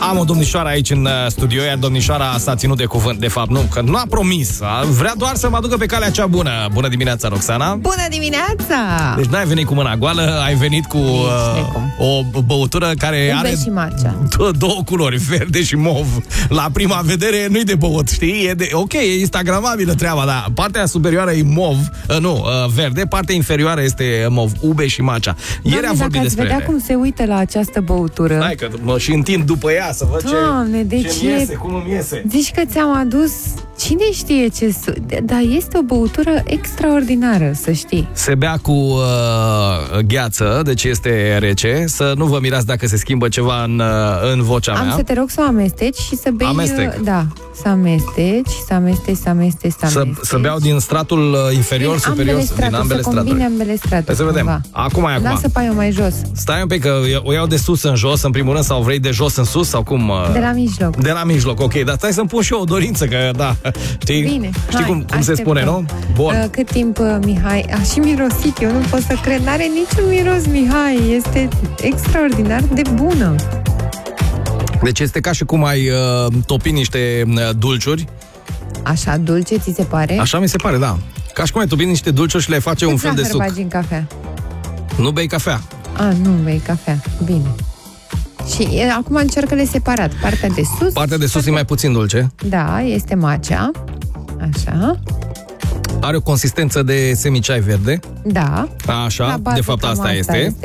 Am o domnișoară aici în studio, iar domnișoara s-a ținut de cuvânt, de fapt, nu, că nu a promis, vrea doar să mă aducă pe calea cea bună. Bună dimineața, Roxana! Bună dimineața! Deci n-ai venit cu mâna goală, ai venit cu o băutură care Ube are și matcha. două culori, verde și mov. La prima vedere nu-i de băut, știi? Ok, e instagramabilă treaba, dar partea superioară e mov, verde, partea inferioară este mov, ube și matcha. Ieri am vorbit despre vedea cum se uită la această băutură. Hai că mă și întind după ea să văd Doamne, ce iese, cum îmi iese. Zici că ți-am adus, cine știe ce... Dar este o băutură extraordinară, să știi. Se bea cu gheață, deci este rece. Să nu vă mirați dacă se schimbă ceva în vocea mea. Am să te rog să o amesteci și să bei... Amestec. Da, să amesteci. Să beau din stratul inferior, superior, din ambele straturi. Să combine ambele straturi. Hai să vedem. Cumva. Acum. Lasă paiul mai jos. Stai un pic, că o iau de sus în jos, în primul rând, sau vrei de jos în sus, sau cum? De la mijloc. De la mijloc, ok. Dar stai să-mi pun și eu o dorință, că da, știi? Bine. Știi cum se spune, nu? Bun. Cât timp, Mihai, a și mirosit, eu nu pot să cred, n-are niciun miros, Mihai, este extraordinar de bună. Deci este ca și cum ai topi niște dulciuri. Așa, dulce, ți se pare? Așa mi se pare, da. Ca și cum ai topi niște dulciuri și le face un fel de suc. Bagi în cafea? Nu bei cafea. Nu bei cafea, bine. Și acum încearcă-le separat. Partea de sus... Partea de sus e mai puțin dulce. Da, este matcha. Așa. Are o consistență de semiceai verde. Da. Așa, de fapt asta este.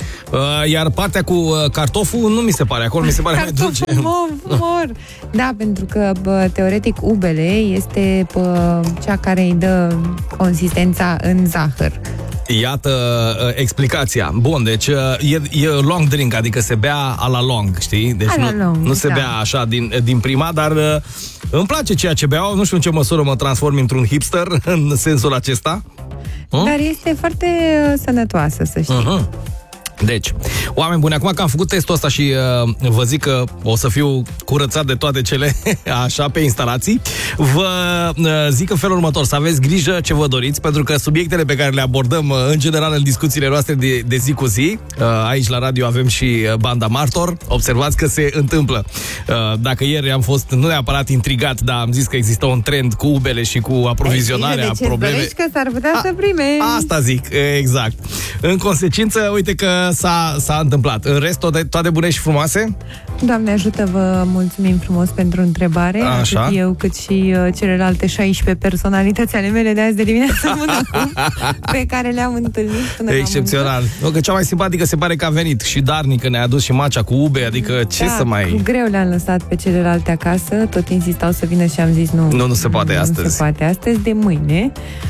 Iar partea cu cartoful nu mi se pare, acolo mi se pare mai dulce. Mor. Da, pentru că teoretic ubele este cea care îi dă consistența în zahăr. Iată explicația. Bun, deci e long drink, adică se bea a la long, știi? Deci nu se bea așa din prima, dar îmi place ceea ce beau, nu știu în ce măsură mă transform într-un hipster în sensul acesta. Dar este foarte sănătoasă, să știi. Deci, oameni buni, acum că am făcut testul ăsta și vă zic că o să fiu curățat de toate cele așa pe instalații, vă zic în felul următor, să aveți grijă ce vă doriți, pentru că subiectele pe care le abordăm în general în discuțiile noastre de zi cu zi, aici la radio avem și banda martor, observați că se întâmplă. Dacă ieri am fost nu neapărat intrigat, dar am zis că există un trend cu ubele și cu aprovizionarea, probleme. Că s-ar putea să primești. Asta zic, exact. În consecință, uite că s-a întâmplat. În rest, toate bune și frumoase? Doamne ajută, vă mulțumim frumos pentru întrebare. Așa. Atât eu, cât și celelalte 16 personalități ale mele de azi de dimineață până acum, pe care le-am întâlnit până excepțional. Că cea mai simpatică se pare că a venit și darnică, ne-a adus și matcha cu ube, adică ce să mai... Cu greu le-am lăsat pe celelalte acasă, tot insistau să vină și am zis nu se poate astăzi. Nu se poate astăzi, de mâine.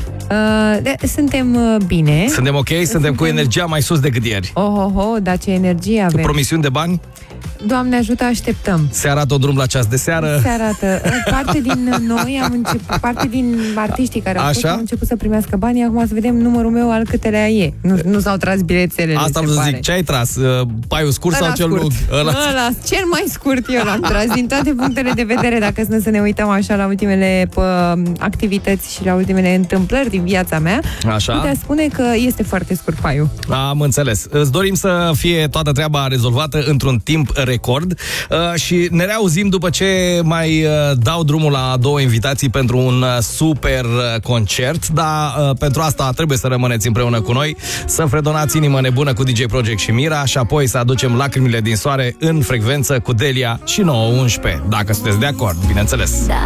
Suntem bine. Suntem ok? Suntem cu energia mai sus decât ieri. Dar ce energie avem. Promisiuni de bani? Doamne ajută, așteptăm. Se arată un drum la ceas de seară. Se arată. Parte din noi am început, parte din artiștii care au început să primească banii. Acum să vedem numărul meu al câtelea e. Nu s-au tras bilețelele. Asta vreau să zic. Ce ai tras? Paiul scurt sau cel lung? Ăla, cel mai scurt eu l-am tras din toate punctele de vedere. Dacă să ne uităm așa la ultimele activități și la ultimele întâmplări din viața mea, putea spune că este foarte scurt paiul. Am înțeles. Îți dorim să fie toată treaba rezolvată într-un timp record și ne reauzim după ce mai dau drumul la 2 invitații pentru un super concert, dar pentru asta trebuie să rămâneți împreună cu noi, să fredonați Inimă Nebună cu DJ Project și Mira și apoi să aducem Lacrimile din Soare în frecvență cu Delia și 9-11, dacă sunteți de acord, bineînțeles.